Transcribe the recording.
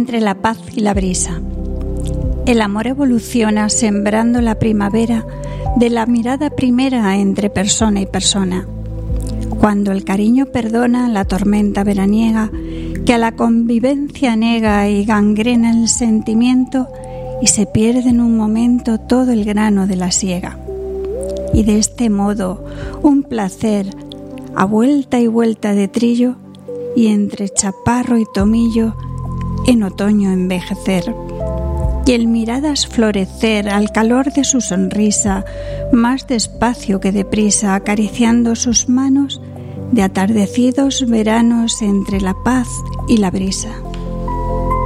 entre la paz y la brisa. El amor evoluciona sembrando la primavera de la mirada primera entre persona y persona. Cuando el cariño perdona la tormenta veraniega que a la convivencia nega y gangrena el sentimiento, y se pierde en un momento todo el grano de la siega. Y de este modo un placer a vuelta y vuelta de trillo, y entre chaparro y tomillo en otoño envejecer. Y el miradas florecer al calor de su sonrisa, más despacio que deprisa, acariciando sus manos de atardecidos veranos entre la paz y la brisa.